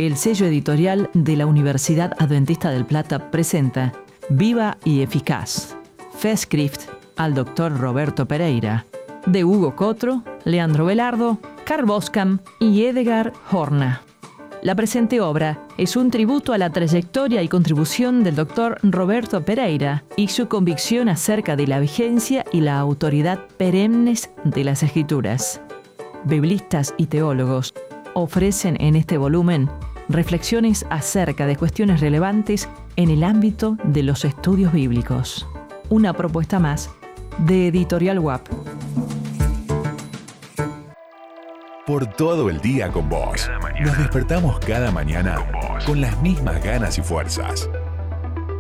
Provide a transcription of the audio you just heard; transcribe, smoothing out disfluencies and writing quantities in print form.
El sello editorial de la Universidad Adventista del Plata presenta Viva y Eficaz, Festschrift al Dr. Roberto Pereira, de Hugo Cotro, Leandro Velardo, Carl Boscam y Edgar Horna. La presente obra es un tributo a la trayectoria y contribución del Dr. Roberto Pereira y su convicción acerca de la vigencia y la autoridad perennes de las Escrituras. Biblistas y teólogos ofrecen en este volumen reflexiones acerca de cuestiones relevantes en el ámbito de los estudios bíblicos. Una propuesta más de Editorial UAP. Por todo el día con vos. Nos despertamos cada mañana con las mismas ganas y fuerzas.